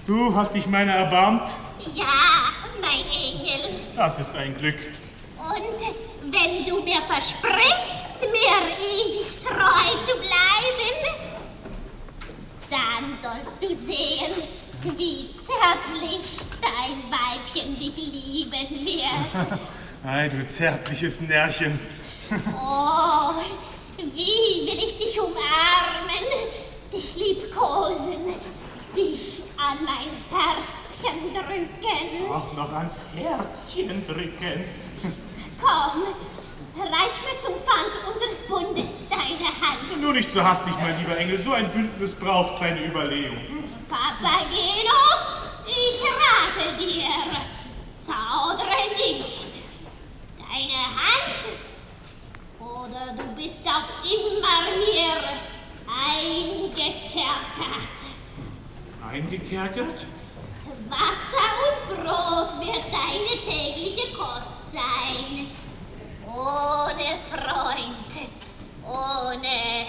Du hast dich meiner erbarmt? Ja, mein Engel. Das ist ein Glück. Und wenn du mir versprichst, mir ewig treu zu bleiben, dann sollst du sehen, wie zärtlich dein Weibchen dich lieben wird. Ei, du zärtliches Närrchen. Oh, wie will ich dich umarmen, dich liebkosen, dich an mein Herzchen drücken. Auch noch ans Herzchen drücken. Komm, reich mir zum Pfand unseres Bundes deine Hand. Nur nicht so hastig, mein lieber Engel. So ein Bündnis braucht seine Überlegung. Papageno, ich rate dir, zaudere nicht. Deine Hand, oder du bist auf immer hier eingekerkert. Eingekerkert? Wasser und Brot wird deine tägliche Kost sein. Ohne Freund, ohne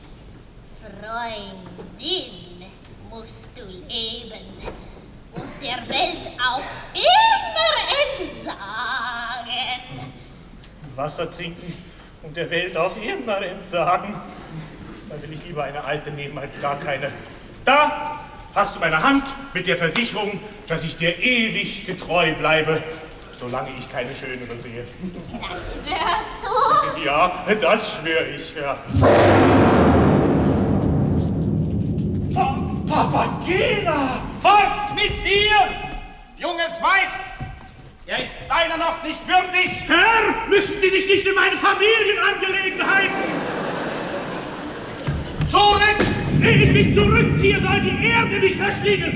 Freundin musst du leben und der Welt auf immer entsagen. Wasser trinken und der Welt auf immer entsagen. Da will ich lieber eine Alte nehmen als gar keine. Da hast du meine Hand mit der Versicherung, dass ich dir ewig getreu bleibe, solange ich keine Schönere sehe. Das schwörst du? Ja, das schwöre ich, ja. Papagena! Fort mit dir, junges Weib! Er ist deiner noch nicht würdig! Herr, mischen Sie sich nicht in meine Familienangelegenheiten! Zurück! Ehe ich mich zurückziehe, soll die Erde mich verschlingen!